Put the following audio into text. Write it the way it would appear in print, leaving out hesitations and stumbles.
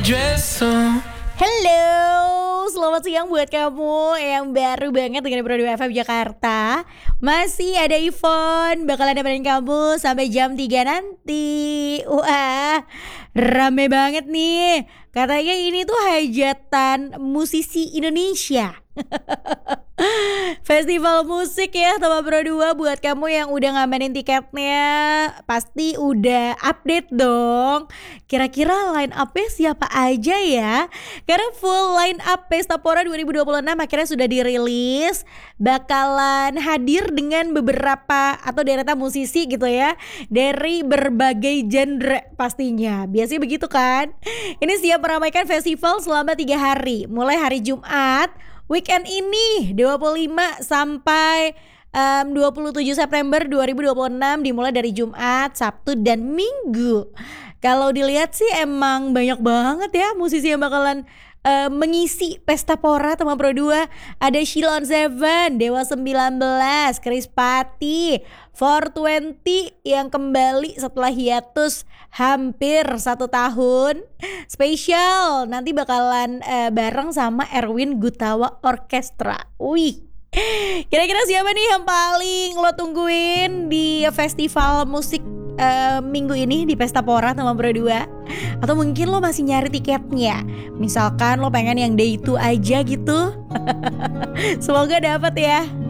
Halo, selamat siang buat kamu yang baru banget dengan Pro 2 FM Jakarta. Masih ada Ivon, bakalan nemenin kamu sampai jam 3 nanti. Wah, rame banget nih. Katanya ini tuh hajatan musisi Indonesia. Festival musik ya sama Pro 2. Buat kamu yang udah ngamenin tiketnya, pasti udah update dong. Kira-kira line up-nya siapa aja ya? Karena full line up Pestapora 2026 akhirnya sudah dirilis. Bakalan hadir dengan beberapa atau deretan musisi gitu ya, dari berbagai genre pastinya. Biasanya begitu kan. Ini siap meramaikan festival selama 3 hari. Mulai hari Jumat weekend ini 25 sampai 27 September 2026, dimulai dari Jumat, Sabtu, dan Minggu. Kalau dilihat sih emang banyak banget ya musisi yang bakalan mengisi Pestapora sama Pro 2. Ada Sheila on 7, Dewa 19, Chris Patti, 420 yang kembali setelah hiatus hampir 1 tahun. Spesial nanti bakalan bareng sama Erwin Gutawa Orkestra. Wih, kira-kira siapa nih yang paling lo tungguin di festival musik minggu ini di Pestapora sama Pro 2? Atau mungkin lo masih nyari tiketnya, misalkan lo pengen yang day 2 aja gitu. Semoga dapat ya.